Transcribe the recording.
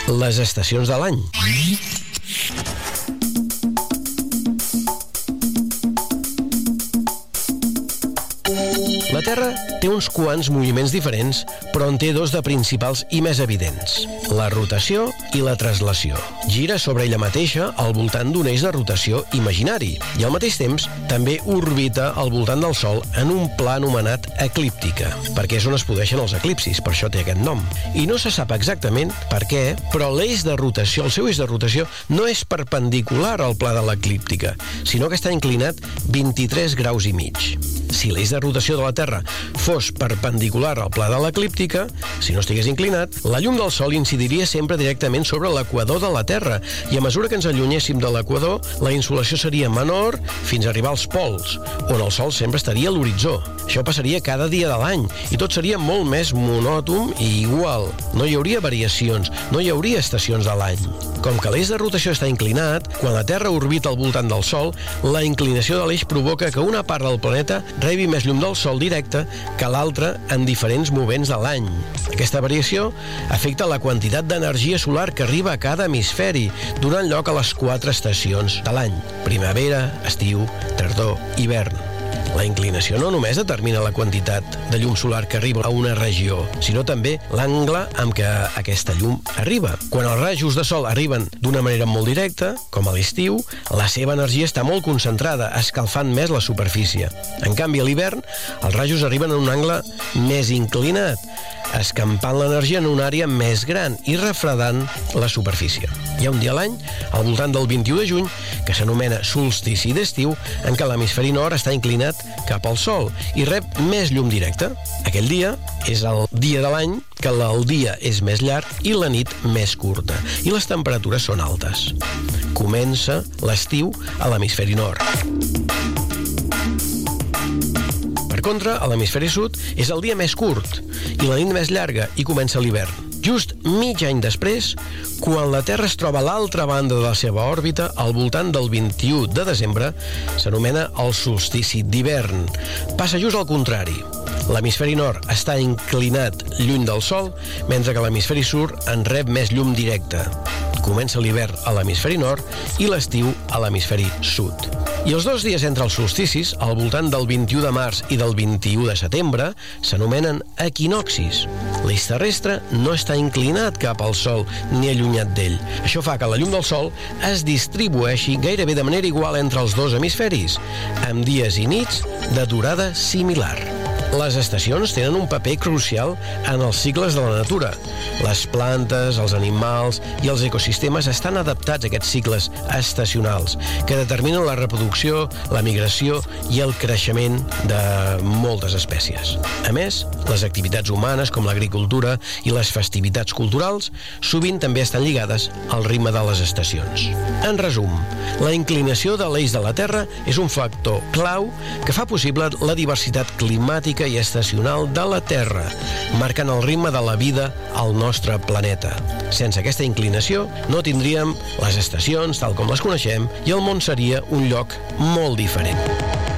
Les estacions de l'any. La Terra té uns quants moviments diferents, però en té dos de principals i més evidents: la rotació i la traslació. Gira sobre ella mateixa al voltant d'un eix de rotació imaginari i al mateix temps també orbita al voltant del Sol en un pla anomenat eclíptica, perquè és on es produeixen els eclipsis, per això té aquest nom. I no se sap exactament per què, però l'eix de rotació, el seu eix de rotació, no és perpendicular al pla de l'eclíptica, sinó que està inclinat 23 graus i mig. Si l'eix de rotació de la Terra fos perpendicular al pla de l'eclíptica, si no estigués inclinat, la llum del Sol incidiria sempre directament sobre l'equador de la Terra i a mesura que ens allunyéssim de l'equador, la insolació seria menor fins a arribar als pols, on el Sol sempre estaria a l'horitzó. Això passaria cada dia de l'any i tot seria molt més monòton i igual. No hi hauria variacions, no hi hauria estacions de l'any. Com que l'eix de rotació està inclinat, quan la Terra orbita al voltant del Sol, la inclinació de l'eix provoca que una part del planeta rebi més llum del Sol directe que l'altra en diferents moments de l'any. Aquesta variació afecta la quantitat d'energia solar que arriba a cada hemisferi, donant lloc a les 4 estacions de l'any: primavera, estiu, tardor, hivern. La inclinació no només determina la quantitat de llum solar que arriba a una regió, sinó també l'angle amb què aquesta llum arriba. Quan els rajos de sol arriben d'una manera molt directa, com a l'estiu, la seva energia està molt concentrada, escalfant més la superfície. En canvi, a l'hivern, els rajos arriben en un angle més inclinat, escampant l'energia en una àrea més gran i refredant la superfície. Hi ha un dia a l'any, al voltant del 21 de juny, que s'anomena solstici d'estiu, en què l'hemisferi nord està inclinat cap al Sol i rep més llum directa. Aquell dia és el dia de l'any que el dia és més llarg i la nit més curta, i les temperatures són altes. Comença l'estiu a l'hemisferi nord. Per contra, a l'hemisferi sud és el dia més curt i la nit més llarga i comença l'hivern. Just mig any després, quan la Terra es troba a l'altra banda de la seva òrbita, al voltant del 21 de desembre, s'anomena el solstici d'hivern. Passa just al contrari. L'hemisferi nord està inclinat lluny del Sol, mentre que l'hemisferi sud en rep més llum directa. Comença l'hivern a l'hemisferi nord i l'estiu a l'hemisferi sud. I els 2 dies entre els solsticis, al voltant del 21 de març i del 21 de setembre, s'anomenen equinoccis. L'eix terrestre no està inclinat cap al Sol ni allunyat d'ell. Això fa que la llum del Sol es distribueixi gairebé de manera igual entre els 2 hemisferis, amb dies i nits de durada similar. Les estacions tenen un paper crucial en els cicles de la natura. Les plantes, els animals i els ecosistemes estan adaptats a aquests cicles estacionals que determinen la reproducció, la migració i el creixement de moltes espècies. A més, les activitats humanes com l'agricultura i les festivitats culturals sovint també estan lligades al ritme de les estacions. En resum, la inclinació de l'eix de la Terra és un factor clau que fa possible la diversitat climàtica i estacional de la Terra, marcant el ritme de la vida al nostre planeta. Sense aquesta inclinació no tindríem les estacions tal com les coneixem i el món seria un lloc molt diferent.